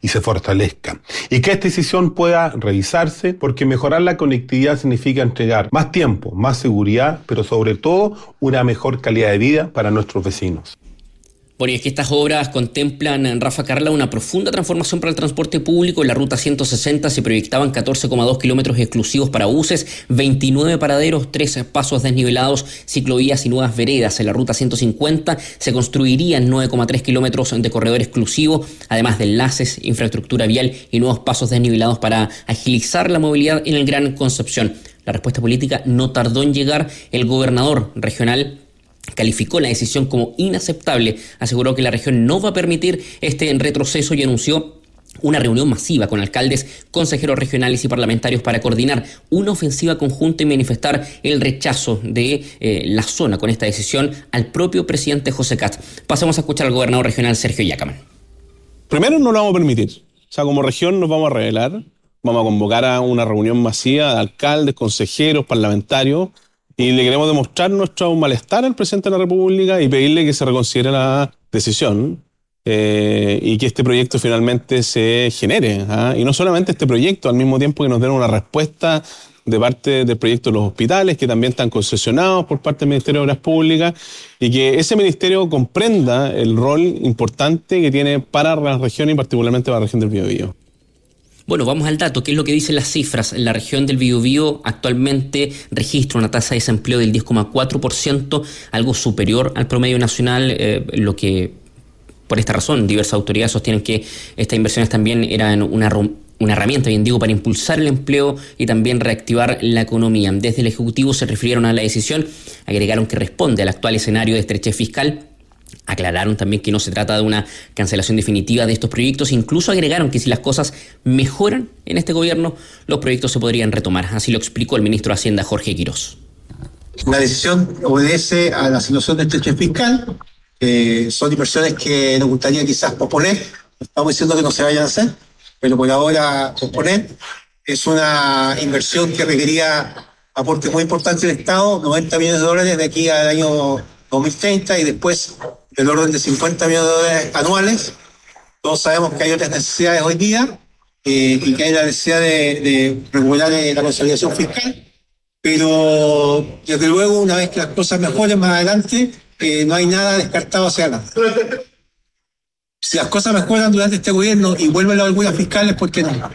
se fortalezca. Y que esta decisión pueda revisarse, porque mejorar la conectividad significa entregar más tiempo, más seguridad, pero sobre todo una mejor calidad de vida para nuestros vecinos. Bueno, y es que estas obras contemplan, Rafa Carla, una profunda transformación para el transporte público. En la ruta 160 se proyectaban 14,2 kilómetros exclusivos para buses, 29 paraderos, 3 pasos desnivelados, ciclovías y nuevas veredas. En la ruta 150 se construirían 9,3 kilómetros de corredor exclusivo, además de enlaces, infraestructura vial y nuevos pasos desnivelados para agilizar la movilidad en el Gran Concepción. La respuesta política no tardó en llegar. El gobernador regional calificó la decisión como inaceptable, aseguró que la región no va a permitir este retroceso y anunció una reunión masiva con alcaldes, consejeros regionales y parlamentarios para coordinar una ofensiva conjunta y manifestar el rechazo de la zona con esta decisión al propio presidente José Katz. Pasemos a escuchar al gobernador regional Sergio Yacamán. Primero, no lo vamos a permitir. O sea, como región nos vamos a rebelar, vamos a convocar a una reunión masiva de alcaldes, consejeros, parlamentarios, y le queremos demostrar nuestro malestar al presidente de la República y pedirle que se reconsidere la decisión y que este proyecto finalmente se genere. Y no solamente este proyecto, al mismo tiempo que nos den una respuesta de parte del proyecto de los hospitales, que también están concesionados por parte del Ministerio de Obras Públicas, y que ese ministerio comprenda el rol importante que tiene para la región y particularmente para la región del Biobío. Bueno, vamos al dato. ¿Qué es lo que dicen las cifras? La región del Biobío actualmente registra una tasa de desempleo del 10,4%, algo superior al promedio nacional, lo que, por esta razón, diversas autoridades sostienen que estas inversiones también eran una herramienta, bien digo, para impulsar el empleo y también reactivar la economía. Desde el Ejecutivo se refirieron a la decisión, agregaron que responde al actual escenario de estrechez fiscal. Aclararon también que no se trata de una cancelación definitiva de estos proyectos. Incluso agregaron que si las cosas mejoran en este gobierno, los proyectos se podrían retomar. Así lo explicó el ministro de Hacienda, Jorge Quirós. La decisión obedece a la situación de estrechez fiscal. Son inversiones que nos gustaría quizás posponer. Estamos diciendo que no se vayan a hacer, pero por ahora posponer. Es una inversión que requería aportes muy importantes del Estado, 90 millones de dólares de aquí al año 2030 y después del orden de 50 millones de dólares anuales. Todos sabemos que hay otras necesidades hoy día y que hay la necesidad de regular la consolidación fiscal, pero desde luego una vez que las cosas mejoren más adelante, no hay nada descartado hacia adelante. Si las cosas mejoran durante este gobierno y vuelven las holguras fiscales, ¿por qué no?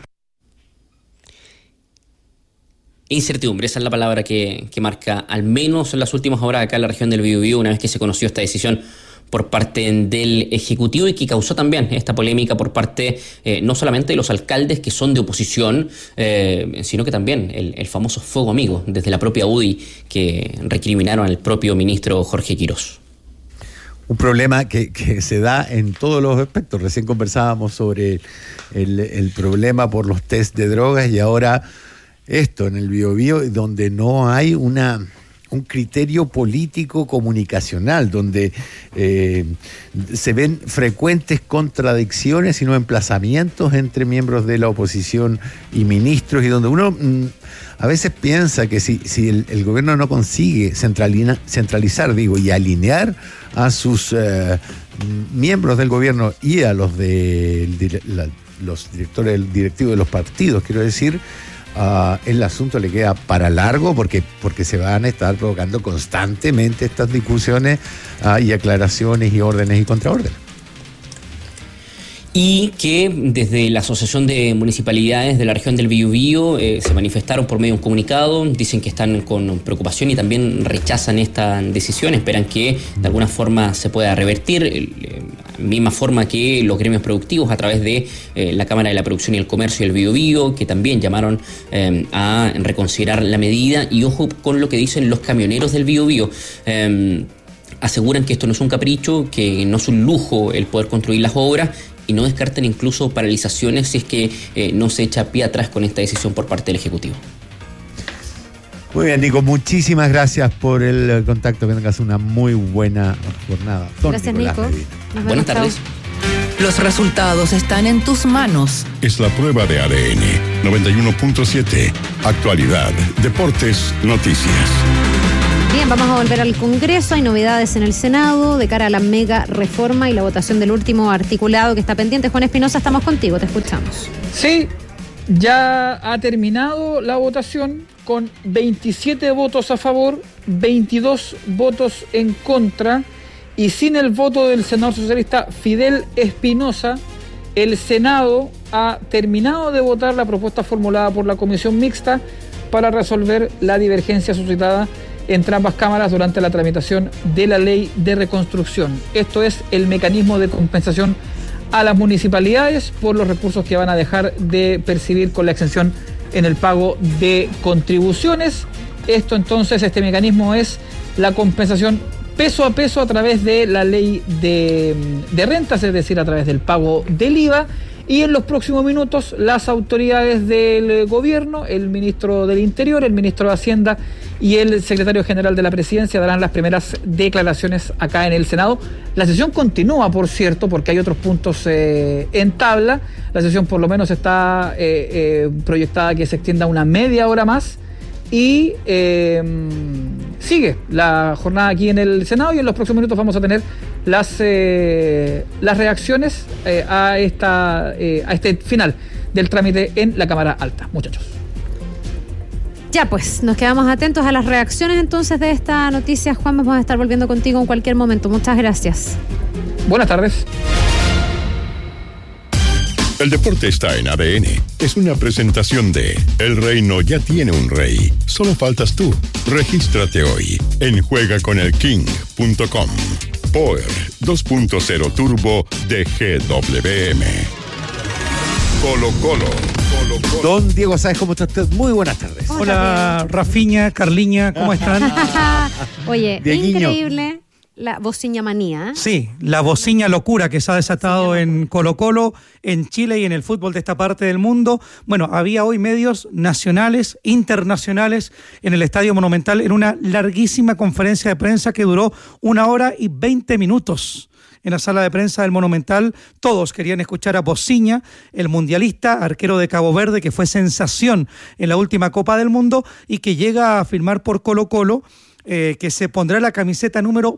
Incertidumbre, esa es la palabra que marca, al menos en las últimas horas acá en la región del Biobío, una vez que se conoció esta decisión por parte del Ejecutivo y que causó también esta polémica por parte no solamente de los alcaldes que son de oposición, sino que también el famoso fuego amigo desde la propia UDI que recriminaron al propio ministro Jorge Quirós. Un problema que se da en todos los aspectos. Recién conversábamos sobre el problema por los test de drogas y ahora esto en el Biobío, donde no hay un criterio político comunicacional, donde se ven frecuentes contradicciones y no emplazamientos entre miembros de la oposición y ministros, y donde uno a veces piensa que si el gobierno no consigue centralizar y alinear a sus miembros del gobierno y a los los directivos de los partidos, quiero decir, el asunto le queda para largo porque se van a estar provocando constantemente estas discusiones y aclaraciones y órdenes y contraórdenes. Y que desde la Asociación de Municipalidades de la región del Biobío se manifestaron por medio de un comunicado, dicen que están con preocupación y también rechazan esta decisión, esperan que de alguna forma se pueda revertir, misma forma que los gremios productivos a través de la Cámara de la Producción y el Comercio del Biobío, que también llamaron a reconsiderar la medida. Y ojo con lo que dicen los camioneros del Biobío. Aseguran que esto no es un capricho, que no es un lujo el poder construir las obras, y no descartan incluso paralizaciones si es que no se echa pie atrás con esta decisión por parte del Ejecutivo. Muy bien, Nico, muchísimas gracias por el contacto, que tengas una muy buena jornada. Gracias, Nico. Buenas tardes. Los resultados están en tus manos. Es la prueba de ADN 91.7. Actualidad, deportes, noticias. Bien, vamos a volver al Congreso. Hay novedades en el Senado de cara a la mega reforma y la votación del último articulado que está pendiente. Juan Espinosa, estamos contigo, te escuchamos. Sí, ya ha terminado la votación con 27 votos a favor, 22 votos en contra y sin el voto del senador socialista Fidel Espinosa, el Senado ha terminado de votar la propuesta formulada por la Comisión Mixta para resolver la divergencia suscitada entre ambas cámaras durante la tramitación de la ley de reconstrucción. Esto es el mecanismo de compensación a las municipalidades por los recursos que van a dejar de percibir con la exención en el pago de contribuciones. Esto entonces, este mecanismo es la compensación peso a peso a través de la ley de rentas, es decir, a través del pago del IVA. Y en los próximos minutos las autoridades del gobierno, el ministro del Interior, el ministro de Hacienda y el secretario general de la Presidencia darán las primeras declaraciones acá en el Senado. La sesión continúa, por cierto, porque hay otros puntos en tabla. La sesión por lo menos está proyectada que se extienda una media hora más y sigue la jornada aquí en el Senado y en los próximos minutos vamos a tener las reacciones a este final del trámite en la Cámara Alta, muchachos. Ya pues, nos quedamos atentos a las reacciones entonces de esta noticia. Juan, vamos a estar volviendo contigo en cualquier momento. Muchas gracias. Buenas tardes. El deporte está en ADN. Es una presentación de El Reino ya tiene un rey. Solo faltas tú. Regístrate hoy en juegaconelking.com. Power 2.0 Turbo de GWM. Colo Colo. Don Diego Sáez, ¿cómo está usted? Muy buenas tardes. Hola, Rafiña, Carliña, ¿cómo están? Oye, Dieguiño. increíble la bociña manía. Sí, la bociña locura que se ha desatado en Colo Colo, en Chile y en el fútbol de esta parte del mundo. Bueno, había hoy medios nacionales, internacionales en el Estadio Monumental en una larguísima conferencia de prensa que duró 1 hora y 20 minutos. En la sala de prensa del Monumental, todos querían escuchar a Bociña, el mundialista, arquero de Cabo Verde, que fue sensación en la última Copa del Mundo y que llega a firmar por Colo Colo, que se pondrá la camiseta número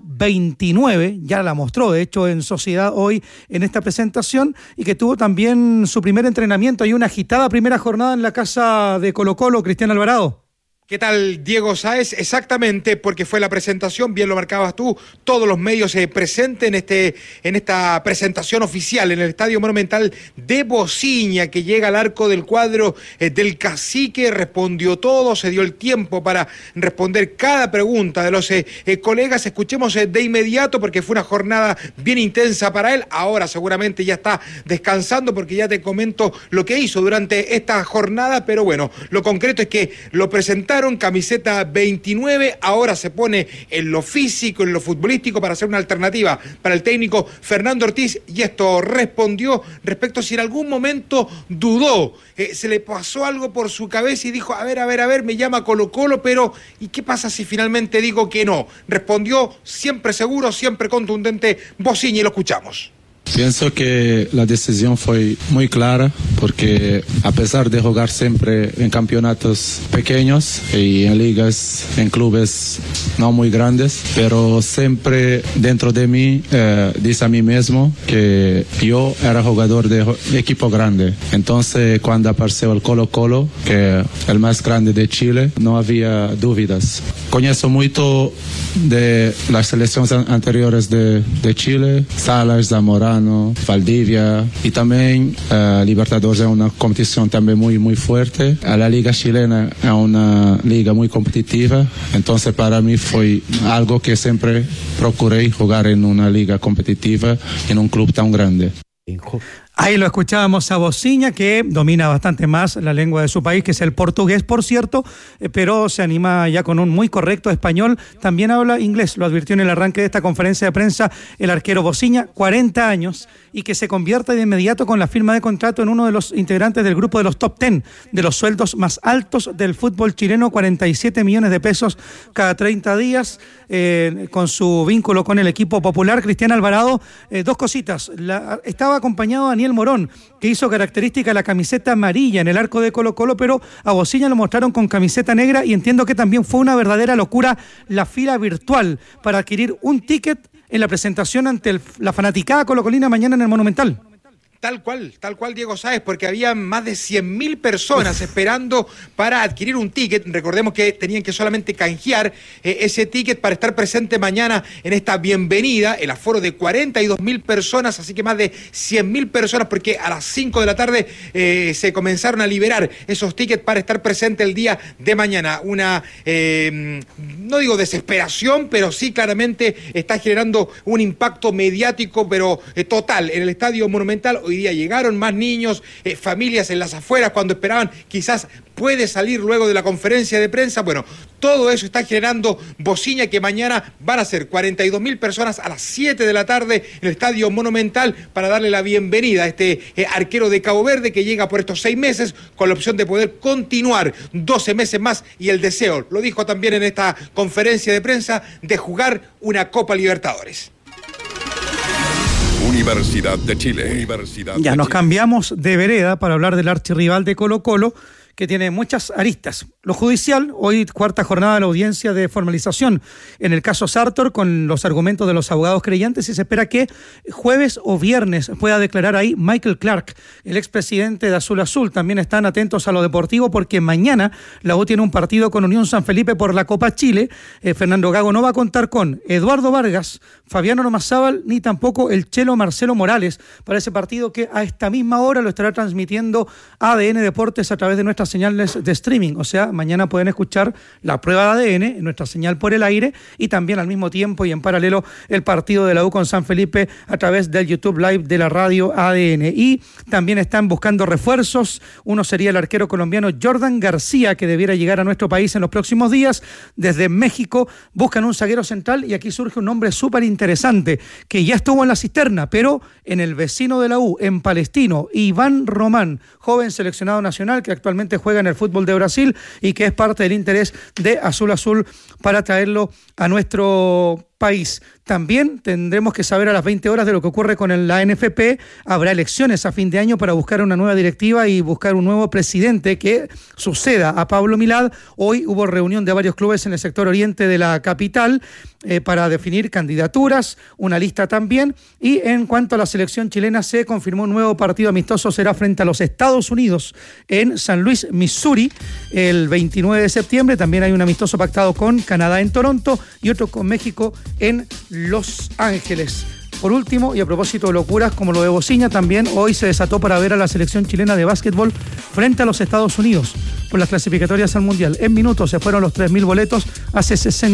29, ya la mostró, de hecho, en Sociedad hoy en esta presentación, y que tuvo también su primer entrenamiento y una agitada primera jornada en la casa de Colo Colo. Cristian Alvarado. ¿Qué tal, Diego Sáez? Exactamente, porque fue la presentación, bien lo marcabas tú, todos los medios presentes en esta presentación oficial en el Estadio Monumental de Bociña, que llega al arco del cuadro del Cacique, respondió todo, se dio el tiempo para responder cada pregunta de los colegas. Escuchemos de inmediato, porque fue una jornada bien intensa para él. Ahora seguramente ya está descansando, porque ya te comento lo que hizo durante esta jornada, pero bueno, lo concreto es que lo presentaron, camiseta 29, ahora se pone en lo físico, en lo futbolístico, para hacer una alternativa para el técnico Fernando Ortiz, y esto respondió respecto a si en algún momento dudó, se le pasó algo por su cabeza y dijo, a ver, me llama Colo Colo, pero ¿y qué pasa si finalmente digo que no? Respondió siempre seguro, siempre contundente Bociña, y lo escuchamos. Pienso que la decisión fue muy clara, porque a pesar de jugar siempre en campeonatos pequeños y en ligas, en clubes no muy grandes, pero siempre dentro de mí dice a mí mismo que yo era jugador de equipo grande. Entonces cuando apareció el Colo Colo, que es el más grande de Chile, no había dudas. Conozco mucho de las selecciones anteriores de Chile, Salas, Zamorano, Valdivia, y también Libertadores es una competición también muy fuerte. La liga chilena es una liga muy competitiva, entonces para mí fue algo que siempre procuré, jugar en una liga competitiva en un club tan grande. Ahí lo escuchábamos a Bociña, que domina bastante más la lengua de su país, que es el portugués, por cierto, pero se anima ya con un muy correcto español. También habla inglés, lo advirtió en el arranque de esta conferencia de prensa el arquero Bociña, 40 años, y que se convierte de inmediato con la firma de contrato en uno de los integrantes del grupo de los top 10 de los sueldos más altos del fútbol chileno, 47 millones de pesos cada 30 días, con su vínculo con el equipo popular. Cristian Alvarado, dos cositas. Estaba acompañado Daniel Daniel Morón, que hizo característica la camiseta amarilla en el arco de Colo-Colo, pero a Bociña lo mostraron con camiseta negra y entiendo que también fue una verdadera locura la fila virtual para adquirir un ticket en la presentación ante la fanaticada colocolina mañana en el Monumental. Tal cual, Diego Sáez, porque había más de 100.000 personas esperando para adquirir un ticket. Recordemos que tenían que solamente canjear ese ticket para estar presente mañana en esta bienvenida, el aforo de 42.000 personas, así que más de 100.000 personas, porque a las 5 de la tarde se comenzaron a liberar esos tickets para estar presente el día de mañana. Una, no digo desesperación, pero sí claramente está generando un impacto mediático, pero total, en el Estadio Monumental. Hoy día llegaron más niños, familias en las afueras cuando esperaban quizás puede salir luego de la conferencia de prensa. Bueno, todo eso está generando Bociña, que mañana van a ser 42.000 personas a las 7 de la tarde en el Estadio Monumental para darle la bienvenida a este arquero de Cabo Verde que llega por estos 6 meses con la opción de poder continuar 12 meses más y el deseo, lo dijo también en esta conferencia de prensa, de jugar una Copa Libertadores. Universidad de Chile. Ya nos cambiamos de vereda para hablar del archirrival de Colo-Colo, que tiene muchas aristas. Lo judicial, hoy cuarta jornada de la audiencia de formalización en el caso Sartor con los argumentos de los abogados creyentes, y se espera que jueves o viernes pueda declarar ahí Michael Clark, el expresidente de Azul Azul. También están atentos a lo deportivo porque mañana la U tiene un partido con Unión San Felipe por la Copa Chile. Fernando Gago no va a contar con Eduardo Vargas, Fabiano Nomazábal, ni tampoco el Chelo Marcelo Morales para ese partido que a esta misma hora lo estará transmitiendo ADN Deportes a través de nuestras señales de streaming. O sea, mañana pueden escuchar la prueba de ADN en nuestra señal por el aire y también al mismo tiempo y en paralelo el partido de la U con San Felipe a través del YouTube Live de la radio ADN. Y también están buscando refuerzos. Uno sería el arquero colombiano Jordan García, que debiera llegar a nuestro país en los próximos días. Desde México buscan un zaguero central y aquí surge un nombre súper interesante que ya estuvo en la cisterna, pero en el vecino de la U, en Palestino, Iván Román, joven seleccionado nacional que actualmente juega en el fútbol de Brasil y que es parte del interés de Azul Azul para traerlo a nuestro país. También tendremos que saber a las 20 horas de lo que ocurre con la NFP. Habrá elecciones a fin de año para buscar una nueva directiva y buscar un nuevo presidente que suceda a Pablo Milad. Hoy hubo reunión de varios clubes en el sector oriente de la capital para definir candidaturas, una lista también. Y en cuanto a la selección chilena, se confirmó un nuevo partido amistoso, será frente a los Estados Unidos en San Luis, Missouri, el 29 de septiembre. También hay un amistoso pactado con Canadá en Toronto y otro con México en Los Ángeles. Por último, y a propósito de locuras como lo de Bociña, también hoy se desató para ver a la selección chilena de básquetbol frente a los Estados Unidos por las clasificatorias al Mundial. En minutos se fueron los 3.000 boletos. Hace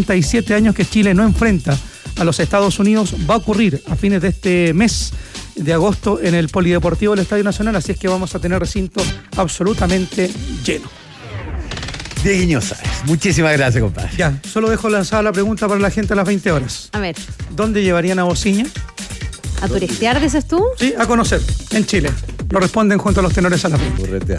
67 años que Chile no enfrenta a los Estados Unidos. Va a ocurrir a fines de este mes de agosto en el Polideportivo del Estadio Nacional, así es que vamos a tener recinto absolutamente lleno. Dieguiño Sáez, muchísimas gracias, compadre. Ya, solo dejo lanzada la pregunta para la gente a las 20 horas. A ver. ¿Dónde llevarían a Bociña? ¿A turistear, dices tú? Sí, a conocer, en Chile. Lo responden junto a los tenores a la frente. Corretear.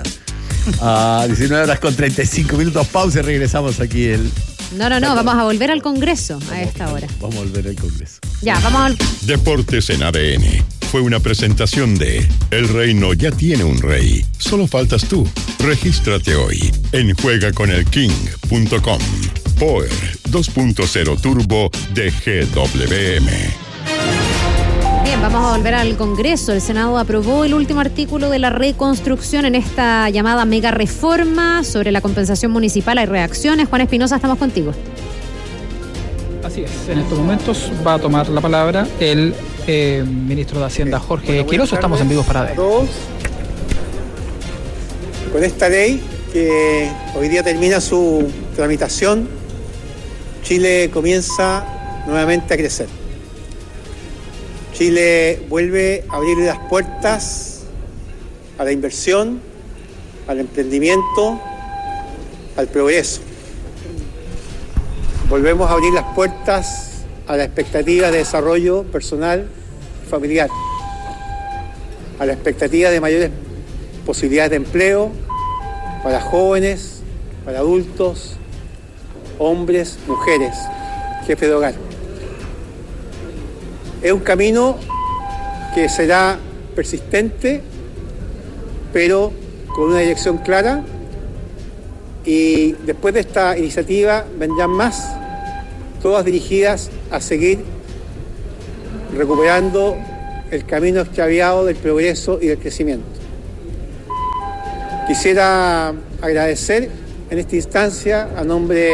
A 19 horas con 35 minutos, pausa y regresamos aquí. No, vamos a volver al Congreso a esta hora. Vamos a volver al Congreso. Ya, vamos al... Deportes en ADN. Fue una presentación de El Reino ya tiene un rey. Solo faltas tú. Regístrate hoy en juegaconelking.com. Power 2.0 Turbo de GWM. Bien, vamos a volver al Congreso. El Senado aprobó el último artículo de la reconstrucción en esta llamada mega reforma sobre la compensación municipal. Hay reacciones. Juan Espinosa, estamos contigo. Así es, en estos momentos va a tomar la palabra el ministro de Hacienda, Jorge Quiroz. Estamos en vivo para ADN. Con esta ley que hoy día termina su tramitación, Chile comienza nuevamente a crecer. Chile vuelve a abrir las puertas a la inversión, al emprendimiento, al progreso. Volvemos a abrir las puertas a la expectativa de desarrollo personal y familiar, a la expectativa de mayores posibilidades de empleo para jóvenes, para adultos, hombres, mujeres, jefes de hogar. Es un camino que será persistente, pero con una dirección clara, y después de esta iniciativa vendrán más, todas dirigidas a seguir recuperando el camino extraviado del progreso y del crecimiento. Quisiera agradecer en esta instancia, a nombre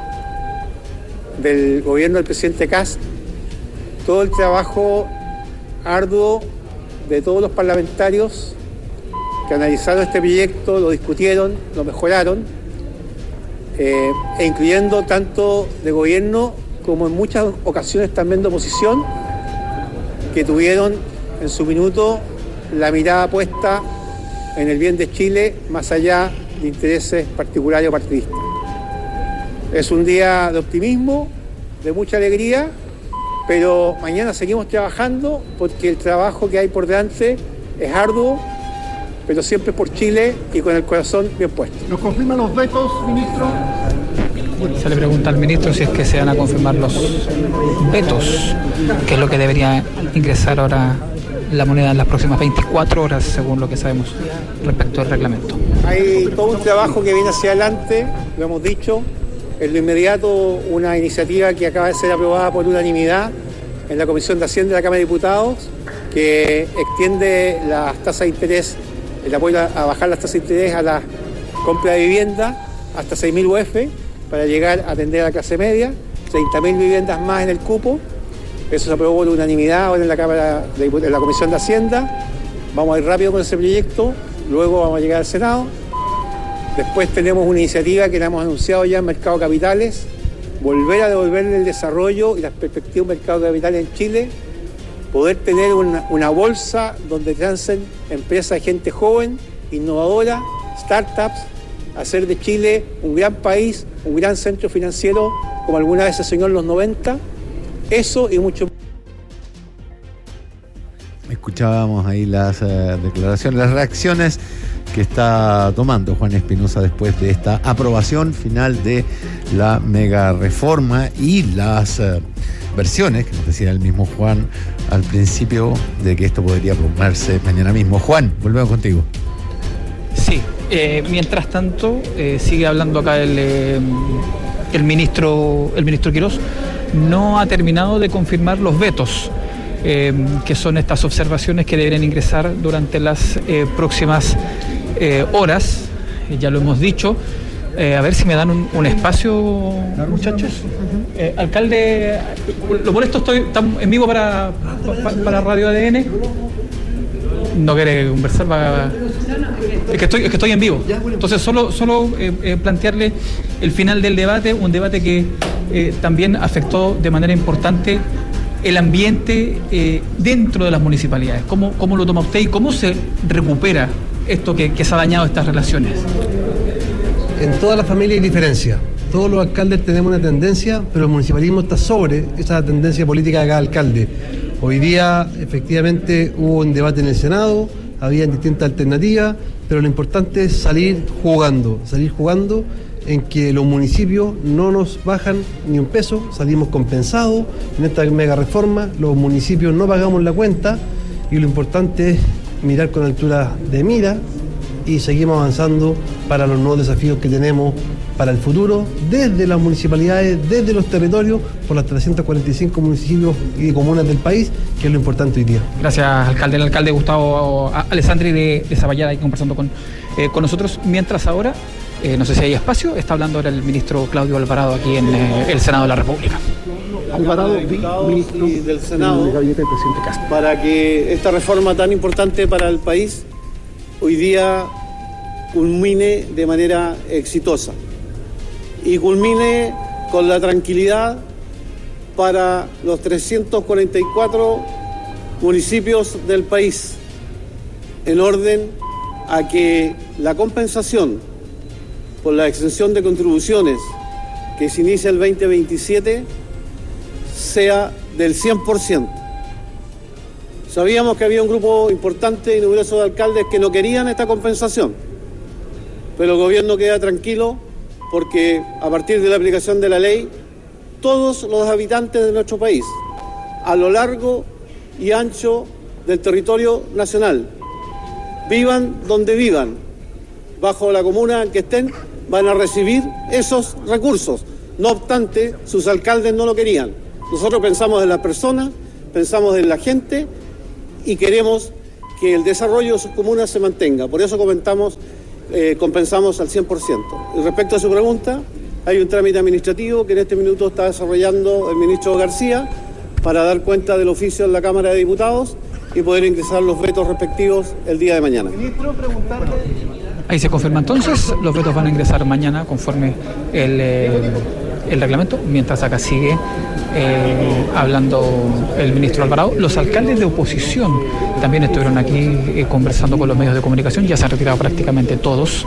del gobierno del presidente Kast, todo el trabajo arduo de todos los parlamentarios que analizaron este proyecto, lo discutieron, lo mejoraron, e incluyendo tanto de gobierno como en muchas ocasiones también de oposición, que tuvieron en su minuto la mirada puesta en el bien de Chile, más allá de intereses particulares o partidistas. Es un día de optimismo, de mucha alegría, pero mañana seguimos trabajando porque el trabajo que hay por delante es arduo, pero siempre por Chile y con el corazón bien puesto. ¿Nos confirman los vetos, ministro? Se le pregunta al ministro si es que se van a confirmar los vetos, que es lo que debería ingresar ahora la moneda en las próximas 24 horas, según lo que sabemos respecto al reglamento. Hay todo un trabajo que viene hacia adelante, lo hemos dicho. En lo inmediato, una iniciativa que acaba de ser aprobada por unanimidad en la Comisión de Hacienda de la Cámara de Diputados, que extiende las tasas de interés, el apoyo a bajar las tasas de interés a la compra de vivienda hasta 6.000 UF para llegar a atender a la clase media, 30.000 viviendas más en el cupo. Eso se aprobó por unanimidad ahora en la Cámara en la Comisión de Hacienda. Vamos a ir rápido con ese proyecto, luego vamos a llegar al Senado. Después tenemos una iniciativa que la hemos anunciado ya en Mercado de Capitales, volver a devolverle el desarrollo y las perspectivas del mercado de capitales en Chile, poder tener una bolsa donde trancen empresas de gente joven, innovadora, startups, hacer de Chile un gran país, un gran centro financiero, como alguna vez se soñó en los 90, eso y mucho. Escuchábamos ahí las declaraciones, las reacciones que está tomando Juan Espinosa después de esta aprobación final de la mega reforma y las versiones que nos decía el mismo Juan al principio de que esto podría promoverse mañana mismo. Juan, volvemos contigo. Sí, mientras tanto sigue hablando acá el ministro Quirós. No ha terminado de confirmar los vetos, que son estas observaciones que deberían ingresar durante las próximas horas. Ya lo hemos dicho. A ver si me dan un espacio, muchachos. Alcalde, lo molesto, estamos en vivo para Radio ADN. No quiere conversar, es que estoy en vivo. Entonces solo plantearle el final del debate, un debate que también afectó de manera importante el ambiente dentro de las municipalidades. ¿Cómo lo toma usted y cómo se recupera esto que se ha dañado estas relaciones? En toda la familia hay diferencia. Todos los alcaldes tenemos una tendencia, pero el municipalismo está sobre esa tendencia política de cada alcalde. Hoy día, efectivamente, hubo un debate en el Senado, había distintas alternativas, pero lo importante es salir jugando en que los municipios no nos bajan ni un peso, salimos compensados en esta mega reforma, los municipios no pagamos la cuenta y lo importante es mirar con altura de mira y seguimos avanzando para los nuevos desafíos que tenemos para el futuro, desde las municipalidades, desde los territorios, por las 345 municipios y comunas del país, que es lo importante hoy día. Gracias, alcalde. El alcalde Gustavo Alessandri de Zavallada, ahí conversando con nosotros. Mientras ahora, no sé si hay espacio, está hablando ahora el ministro Claudio Alvarado aquí en el Senado de la República. Alvarado, ministro del Senado, del gabinete del presidente Castro, para que esta reforma tan importante para el país hoy día culmine de manera exitosa y culmine con la tranquilidad para los 344 municipios del país, en orden a que la compensación por la exención de contribuciones que se inicia el 2027 sea del 100%. Sabíamos que había un grupo importante y numeroso de alcaldes que no querían esta compensación, pero el gobierno queda tranquilo porque a partir de la aplicación de la ley, todos los habitantes de nuestro país, a lo largo y ancho del territorio nacional. Vivan donde vivan, bajo la comuna en que estén, van a recibir esos recursos. No obstante, sus alcaldes no lo querían. Nosotros pensamos en las personas, pensamos en la gente y queremos que el desarrollo de sus comunas se mantenga. Por eso compensamos al 100%. Y respecto a su pregunta, hay un trámite administrativo que en este minuto está desarrollando el ministro García para dar cuenta del oficio en la Cámara de Diputados y poder ingresar los vetos respectivos el día de mañana. Ministro, preguntarle. Ahí se confirma entonces, los vetos van a ingresar mañana conforme el reglamento, mientras acá sigue hablando el ministro Alvarado. Los alcaldes de oposición también estuvieron aquí conversando con los medios de comunicación, ya se han retirado prácticamente todos,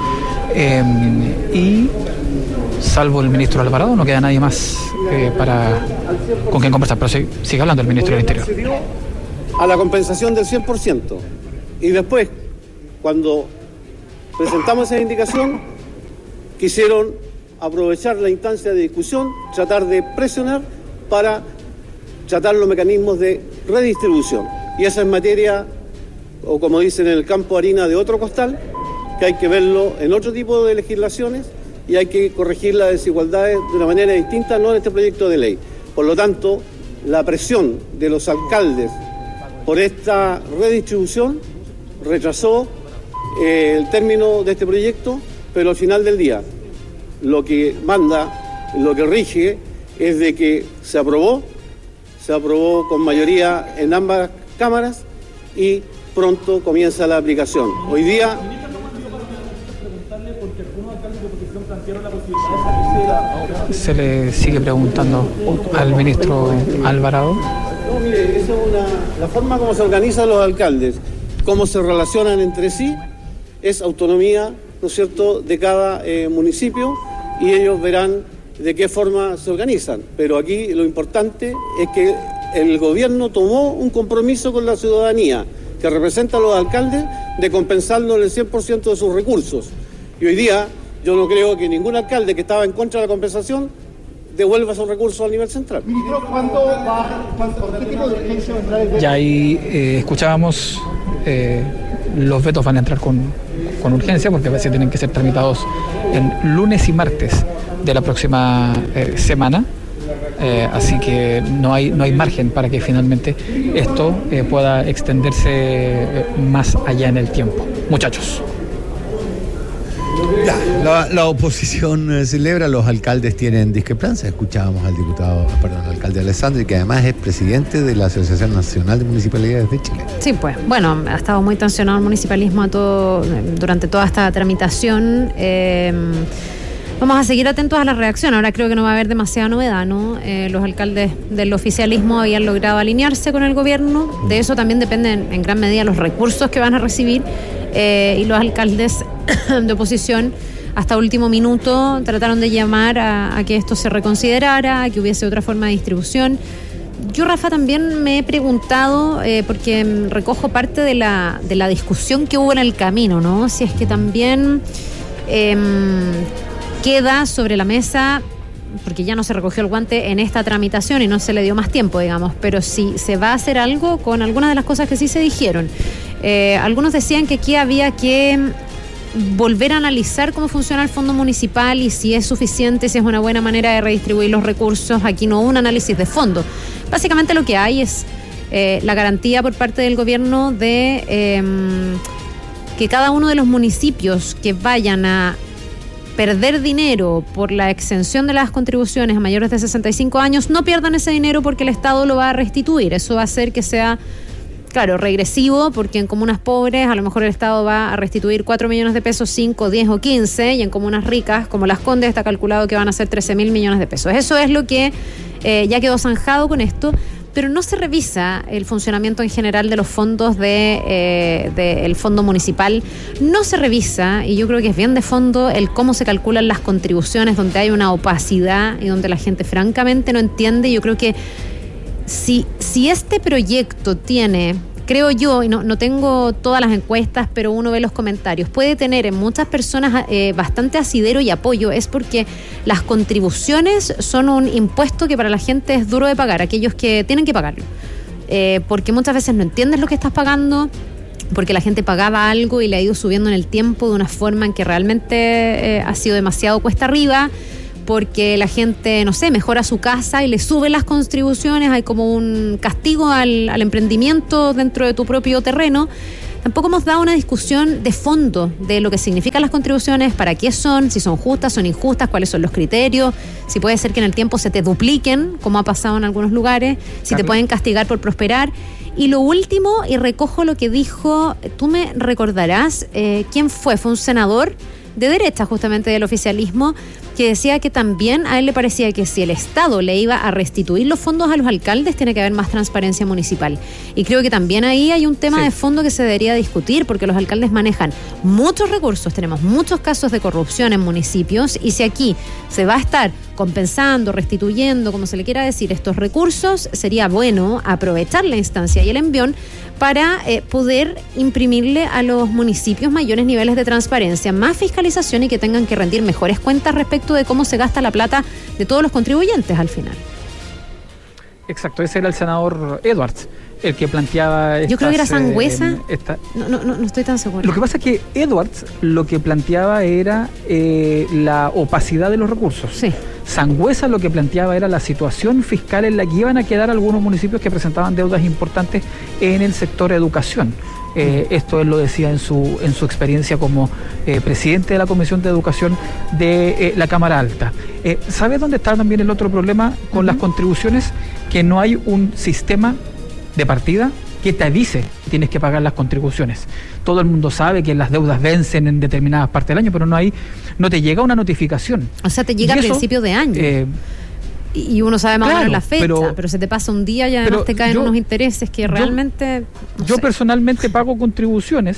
y salvo el ministro Alvarado no queda nadie más con quien conversar, pero sigue hablando el ministro del Interior. A la compensación del 100%, y después, cuando presentamos esa indicación, quisieron aprovechar la instancia de discusión, tratar de presionar para tratar los mecanismos de redistribución. Y esa es materia, o como dicen en el campo, harina de otro costal, que hay que verlo en otro tipo de legislaciones y hay que corregir las desigualdades de una manera distinta, no en este proyecto de ley. Por lo tanto, la presión de los alcaldes por esta redistribución retrasó el término de este proyecto, pero al final del día lo que manda, lo que rige es de que se aprobó con mayoría en ambas cámaras y pronto comienza la aplicación. Hoy día se le sigue preguntando al ministro Alvarado. No, mire, esa es la forma como se organizan los alcaldes, cómo se relacionan entre sí, es autonomía, ¿no es cierto?, de cada municipio, y ellos verán de qué forma se organizan. Pero aquí lo importante es que el gobierno tomó un compromiso con la ciudadanía, que representa a los alcaldes, de compensarlo en el 100% de sus recursos. Y hoy día yo no creo que ningún alcalde que estaba en contra de la compensación devuelva esos recursos al nivel central. ¿Qué tipo de urgencia va a entrar el veto? Ya ahí escuchábamos, los vetos van a entrar con urgencia porque a veces tienen que ser tramitados en lunes y martes de la próxima semana. Así que no hay margen para que finalmente esto pueda extenderse más allá en el tiempo. Muchachos. La oposición celebra, los alcaldes tienen discrepancia. Escuchábamos al alcalde Alessandri, que además es presidente de la Asociación Nacional de Municipalidades de Chile. Sí, pues, bueno, ha estado muy tensionado el municipalismo durante toda esta tramitación. Vamos a seguir atentos a la reacción. Ahora creo que no va a haber demasiada novedad, ¿no? Los alcaldes del oficialismo habían logrado alinearse con el gobierno. De eso también dependen en gran medida los recursos que van a recibir. Y los alcaldes de oposición hasta último minuto trataron de llamar a que esto se reconsiderara, a que hubiese otra forma de distribución. Yo, Rafa, también me he preguntado, porque recojo parte de la discusión que hubo en el camino, ¿no? Si es que también queda sobre la mesa, porque ya no se recogió el guante en esta tramitación y no se le dio más tiempo, digamos, pero si se va a hacer algo con algunas de las cosas que sí se dijeron. Algunos decían que aquí había que volver a analizar cómo funciona el fondo municipal y si es suficiente, si es una buena manera de redistribuir los recursos. Aquí no hubo un análisis de fondo. Básicamente lo que hay es la garantía por parte del gobierno de que cada uno de los municipios que vayan a perder dinero por la exención de las contribuciones a mayores de 65 años no pierdan ese dinero porque el Estado lo va a restituir. Eso va a hacer que sea, claro, regresivo, porque en comunas pobres a lo mejor el Estado va a restituir 4 millones de pesos, 5, 10 o 15, y en comunas ricas como Las Condes está calculado que van a ser 13.000 millones de pesos. Eso es lo que ya quedó zanjado con esto, pero no se revisa el funcionamiento en general de los fondos del fondo municipal. No se revisa, y yo creo que es bien de fondo, el cómo se calculan las contribuciones, donde hay una opacidad y donde la gente francamente no entiende. Yo creo que si este proyecto tiene, creo yo, y no tengo todas las encuestas, pero uno ve los comentarios, puede tener en muchas personas bastante asidero y apoyo, es porque las contribuciones son un impuesto que para la gente es duro de pagar, aquellos que tienen que pagarlo. porque muchas veces no entiendes lo que estás pagando, porque la gente pagaba algo y le ha ido subiendo en el tiempo de una forma en que realmente ha sido demasiado cuesta arriba, porque la gente, no sé, mejora su casa y le suben las contribuciones, hay como un castigo al emprendimiento dentro de tu propio terreno. Tampoco hemos dado una discusión de fondo de lo que significan las contribuciones, para qué son, si son justas, son injustas, cuáles son los criterios, si puede ser que en el tiempo se te dupliquen, como ha pasado en algunos lugares, si te pueden castigar por prosperar. Y lo último, y recojo lo que dijo, tú me recordarás, ¿quién fue? Fue un senador de derecha, justamente del oficialismo, que decía que también a él le parecía que si el Estado le iba a restituir los fondos a los alcaldes, tiene que haber más transparencia municipal. Y creo que también ahí hay un tema de fondo que se debería discutir, porque los alcaldes manejan muchos recursos, tenemos muchos casos de corrupción en municipios, y si aquí se va a estar compensando, restituyendo, como se le quiera decir, estos recursos, sería bueno aprovechar la instancia y el envión para poder imprimirle a los municipios mayores niveles de transparencia, más fiscalización y que tengan que rendir mejores cuentas respecto de cómo se gasta la plata de todos los contribuyentes al final. Exacto, ese era el senador Edwards, el que planteaba yo creo que era Sangüesa. No estoy tan seguro. Lo que pasa es que Edwards lo que planteaba era la opacidad de los recursos. Sí. Sangüesa lo que planteaba era la situación fiscal en la que iban a quedar algunos municipios que presentaban deudas importantes en el sector educación. Esto él lo decía en su experiencia como presidente de la Comisión de Educación de la Cámara Alta. ¿Sabes dónde está también el otro problema con las contribuciones? Que no hay un sistema de partida que te avise que tienes que pagar las contribuciones. Todo el mundo sabe que las deudas vencen en determinadas partes del año, pero no te llega una notificación. O sea, te llega a principio de año. Y uno sabe más o menos la fecha, pero se te pasa un día y además te caen unos intereses que realmente... Yo personalmente pago contribuciones,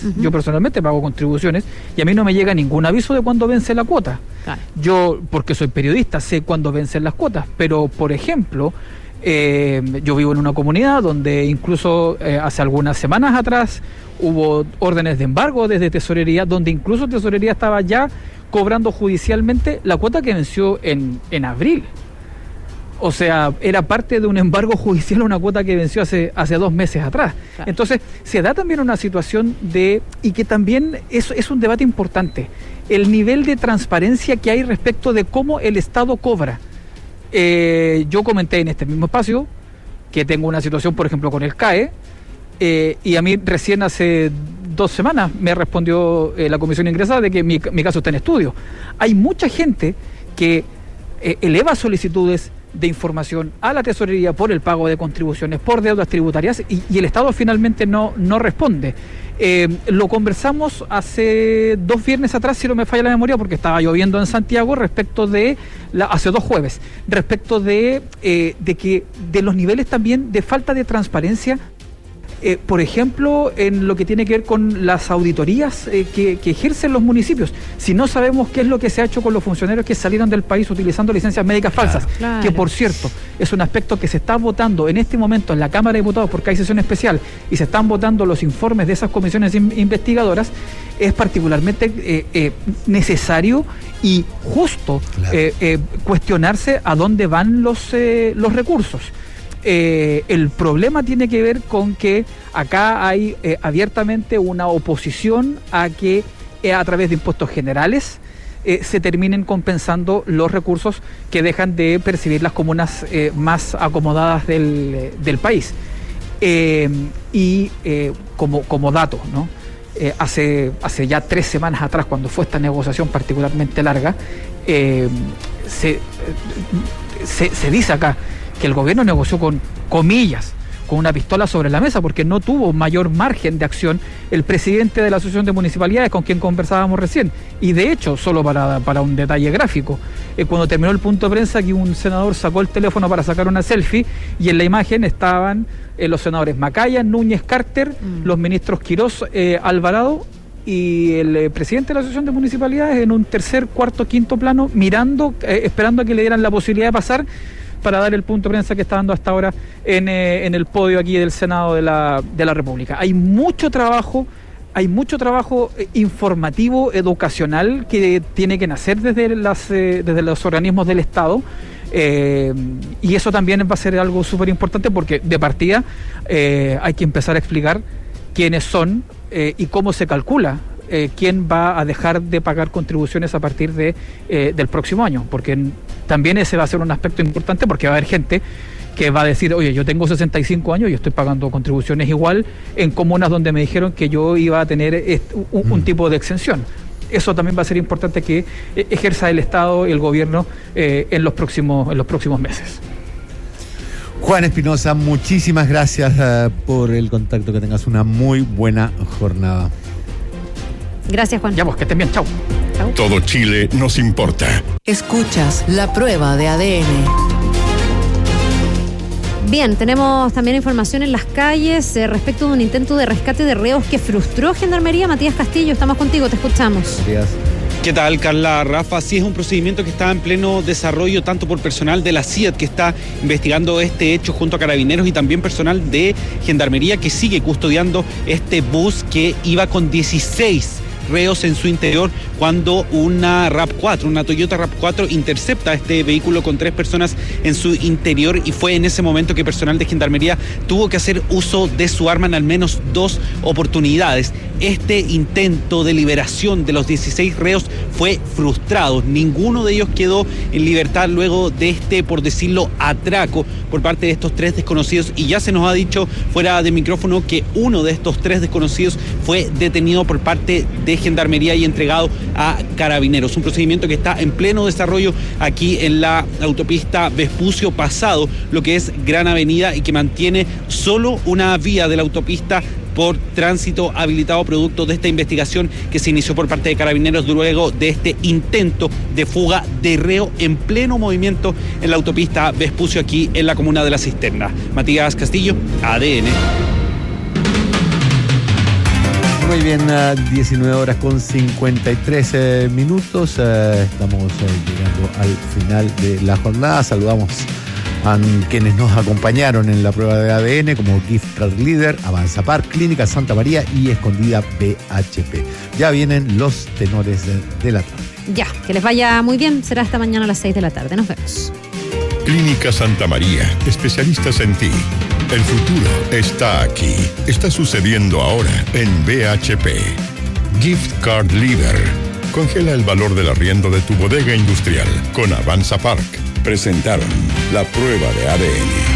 y a mí no me llega ningún aviso de cuándo vence la cuota. Claro. Yo, porque soy periodista, sé cuándo vencen las cuotas, pero, por ejemplo, yo vivo en una comunidad donde incluso hace algunas semanas atrás hubo órdenes de embargo desde Tesorería, donde incluso Tesorería estaba ya cobrando judicialmente la cuota que venció en abril. O sea, era parte de un embargo judicial, una cuota que venció hace 2 meses atrás. Claro. Entonces, se da también una situación y que también es un debate importante, el nivel de transparencia que hay respecto de cómo el Estado cobra. Yo comenté en este mismo espacio que tengo una situación, por ejemplo, con el CAE, y a mí recién hace 2 semanas me respondió la comisión ingresada de que mi caso está en estudio. Hay mucha gente que eleva solicitudes de información a la Tesorería por el pago de contribuciones, por deudas tributarias, y el Estado finalmente no responde. Lo conversamos hace 2 viernes atrás, si no me falla la memoria, porque estaba lloviendo en Santiago, hace 2 jueves, respecto de los niveles también de falta de transparencia. Por ejemplo, en lo que tiene que ver con las auditorías que ejercen los municipios. Si no sabemos qué es lo que se ha hecho con los funcionarios que salieron del país utilizando licencias médicas falsas, que por cierto es un aspecto que se está votando en este momento en la Cámara de Diputados porque hay sesión especial y se están votando los informes de esas comisiones investigadoras, es particularmente necesario y justo cuestionarse a dónde van los recursos. El problema tiene que ver con que acá hay abiertamente una oposición a que a través de impuestos generales se terminen compensando los recursos que dejan de percibir las comunas más acomodadas del país. Como dato, ¿no? Hace ya 3 semanas atrás, cuando fue esta negociación particularmente larga, se dice acá que el gobierno negoció con comillas, con una pistola sobre la mesa, porque no tuvo mayor margen de acción el presidente de la Asociación de Municipalidades, con quien conversábamos recién. Y de hecho, solo para un detalle gráfico, cuando terminó el punto de prensa, que un senador sacó el teléfono para sacar una selfie, y en la imagen estaban los senadores Macaya, Núñez, Carter, los ministros Quirós, Alvarado, y el presidente de la Asociación de Municipalidades en un tercer, cuarto, quinto plano, mirando, esperando a que le dieran la posibilidad de pasar para dar el punto de prensa que está dando hasta ahora en el podio aquí del Senado de la República. Hay mucho trabajo informativo, educacional, que tiene que nacer desde los organismos del Estado, Y eso también va a ser algo súper importante porque de partida hay que empezar a explicar quiénes son y cómo se calcula quién va a dejar de pagar contribuciones a partir del próximo año, porque también ese va a ser un aspecto importante, porque va a haber gente que va a decir, oye, yo tengo 65 años y estoy pagando contribuciones igual en comunas donde me dijeron que yo iba a tener un tipo de exención. Eso también va a ser importante que ejerza el Estado y el gobierno en los próximos meses. Juan Espinosa, muchísimas gracias por el contacto, que tengas una muy buena jornada. Gracias, Juan. Ya vos, que estén bien, chao. Todo Chile nos importa. Escuchas la prueba de ADN. Bien, tenemos también información en las calles respecto de un intento de rescate de reos que frustró Gendarmería. Matías Castillo, estamos contigo, te escuchamos. Gracias. ¿Qué tal, Carla? Rafa, sí, es un procedimiento que está en pleno desarrollo tanto por personal de la CIAT que está investigando este hecho junto a Carabineros y también personal de Gendarmería que sigue custodiando este bus que iba con 16 reos en su interior cuando una RAV4, una Toyota RAV4 intercepta este vehículo con 3 personas en su interior, y fue en ese momento que personal de Gendarmería tuvo que hacer uso de su arma en al menos 2 oportunidades. Este intento de liberación de los 16 reos fue frustrado. Ninguno de ellos quedó en libertad luego de este, por decirlo, atraco por parte de estos 3 desconocidos, y ya se nos ha dicho fuera de micrófono que uno de estos 3 desconocidos fue detenido por parte de Gendarmería y entregado a Carabineros. Un procedimiento que está en pleno desarrollo aquí en la autopista Vespucio pasado lo que es Gran Avenida, y que mantiene solo una vía de la autopista por tránsito habilitado producto de esta investigación que se inició por parte de Carabineros luego de este intento de fuga de reo en pleno movimiento en la autopista Vespucio aquí en la comuna de La Cisterna. Matías Castillo, ADN. Muy bien, 19 horas con 53 minutos. Estamos llegando al final de la jornada. Saludamos a quienes nos acompañaron en la prueba de ADN, como Gift Card Leader, Avanza Park, Clínica Santa María y Escondida BHP. Ya vienen los tenores de la tarde. Ya, que les vaya muy bien. Será hasta mañana a las 6 de la tarde. Nos vemos. Clínica Santa María, especialistas en ti. El futuro está aquí. Está sucediendo ahora en BHP. Gift Card Leader. Congela el valor del arriendo de tu bodega industrial con Avanza Park. Presentaron la prueba de ADN.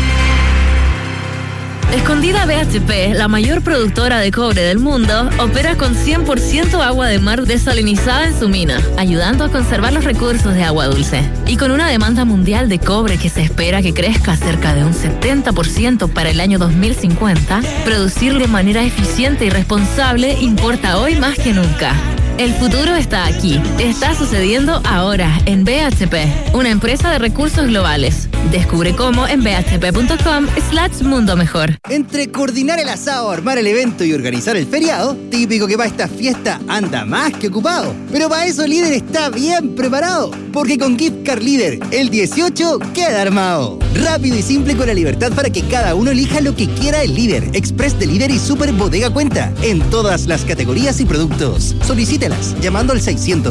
Escondida BHP, la mayor productora de cobre del mundo, opera con 100% agua de mar desalinizada en su mina, ayudando a conservar los recursos de agua dulce. Y con una demanda mundial de cobre que se espera que crezca cerca de un 70% para el año 2050, producir de manera eficiente y responsable importa hoy más que nunca. El futuro está aquí. Está sucediendo ahora en BHP, una empresa de recursos globales. Descubre cómo en bhp.com/mundo mejor. Entre coordinar el asado, armar el evento y organizar el feriado, típico que para esta fiesta anda más que ocupado. Pero para eso Líder está bien preparado, porque con Gift Card Líder el 18 queda armado. Rápido y simple, con la libertad para que cada uno elija lo que quiera. El Líder, Express de Líder y Super Bodega Cuenta en todas las categorías y productos. Solicítelas llamando al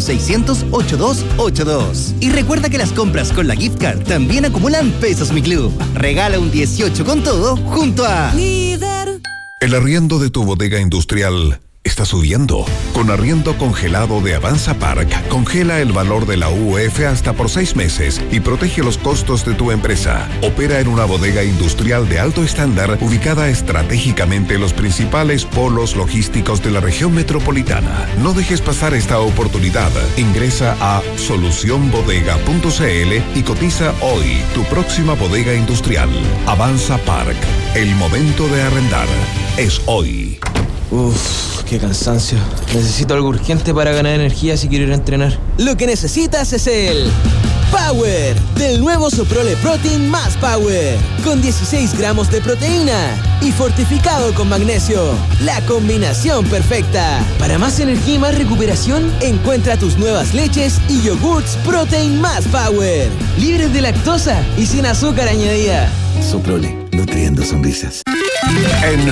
600-600-8282. Y recuerda que las compras con la Gift Card también acumulan pesos Mi Club. Regala un 18 con todo junto a Líder. El arriendo de tu bodega industrial está subiendo. Con arriendo congelado de Avanza Park, congela el valor de la UF hasta por 6 meses y protege los costos de tu empresa. Opera en una bodega industrial de alto estándar ubicada estratégicamente en los principales polos logísticos de la región metropolitana. No dejes pasar esta oportunidad. Ingresa a solucionbodega.cl y cotiza hoy tu próxima bodega industrial. Avanza Park. El momento de arrendar es hoy. Uf, qué cansancio. Necesito algo urgente para ganar energía si quiero ir a entrenar. Lo que necesitas es el Power del nuevo Soprole Protein más Power, con 16 gramos de proteína y fortificado con magnesio. La combinación perfecta. Para más energía y más recuperación, encuentra tus nuevas leches y yogurts Protein más Power, libres de lactosa y sin azúcar añadida. Soprole. nutriendo sonrisas. En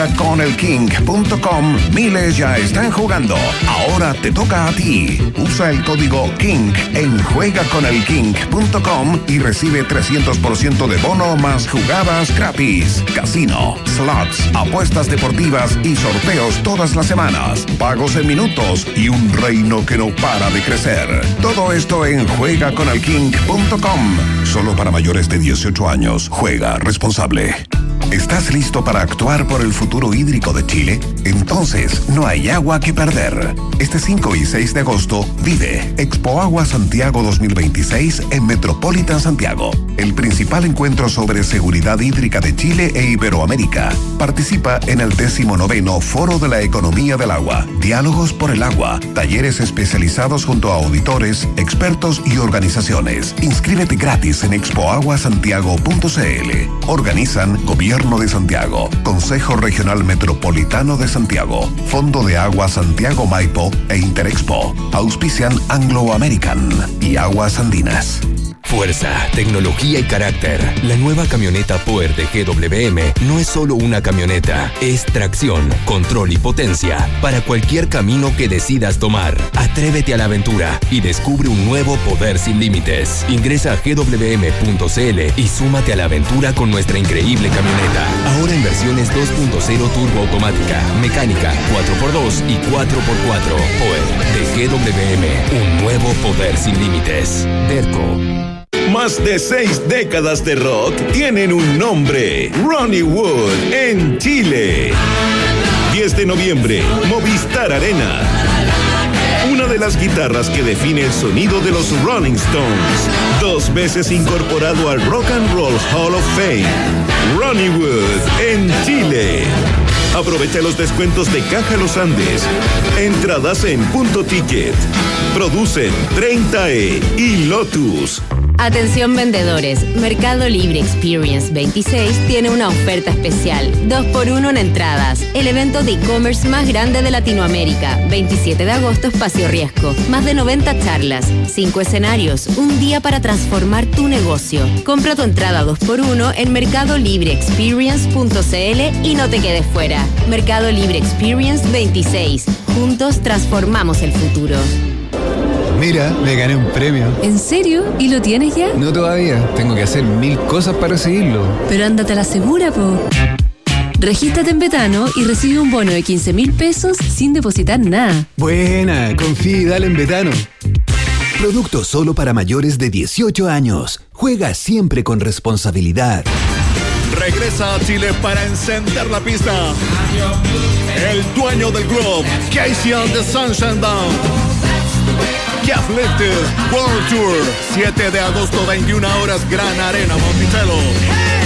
juegaconelking.com miles ya están jugando. Ahora te toca a ti. Usa el código KING en juegaconelking.com y recibe 300% de bono más jugadas gratis. Casino, slots, apuestas deportivas y sorteos todas las semanas. Pagos en minutos y un reino que no para de crecer. Todo esto en juegaconelking.com. Solo para mayores de 18 años. Juega responsable. ¿Estás listo para actuar por el futuro hídrico de Chile? Entonces, no hay agua que perder. Este 5 y 6 de agosto, vive Expo Agua Santiago 2026 en Metropolitan Santiago, el principal encuentro sobre seguridad hídrica de Chile e Iberoamérica. Participa en el 19º Foro de la Economía del Agua, Diálogos por el Agua, talleres especializados junto a auditores, expertos y organizaciones. Inscríbete gratis en expoaguasantiago.cl. Organizan Gobierno de Santiago, Consejo Regional Metropolitano de Santiago, Fondo de Agua Santiago Maipo e Interexpo. Auspician Anglo American y Aguas Andinas. Fuerza, tecnología y carácter. La nueva camioneta Power de GWM no es solo una camioneta, es tracción, control y potencia para cualquier camino que decidas tomar. Atrévete a la aventura y descubre un nuevo poder sin límites. Ingresa a gwm.cl y súmate a la aventura con nuestra increíble camioneta. Ahora en versiones 2.0 turbo automática, mecánica, 4x2 y 4x4. Power de GWM, un nuevo poder sin límites. Derco. Más de 6 décadas de rock tienen un nombre: Ronnie Wood en Chile. 10 de noviembre, Movistar Arena. Una de las guitarras que define el sonido de los Rolling Stones. 2 veces incorporado al Rock and Roll Hall of Fame. Ronnie Wood en Chile. Aprovecha los descuentos de Caja Los Andes. Entradas en Punto Ticket. Producen 30E y Lotus. Atención vendedores, Mercado Libre Experience 26 tiene una oferta especial, 2x1 en entradas. El evento de e-commerce más grande de Latinoamérica, 27 de agosto, Espacio Riesgo. Más de 90 charlas, 5 escenarios, un día para transformar tu negocio. Compra tu entrada 2x1 en mercadolibreexperience.cl y no te quedes fuera. Mercado Libre Experience 26. Juntos transformamos el futuro. Mira, me gané un premio. ¿En serio? ¿Y lo tienes ya? No todavía. Tengo que hacer 1000 cosas para recibirlo. Pero ándate a la segura, po. Regístrate en Betano y recibe un bono de 15.000 pesos sin depositar nada. Buena, confía y dale en Betano. Producto solo para mayores de 18 años. Juega siempre con responsabilidad. Regresa a Chile para encender la pista. El dueño del Globe, Casey and the Sunshine Band. Uplifted World Tour, 7 de agosto, 21 horas, Gran Arena, Monticello.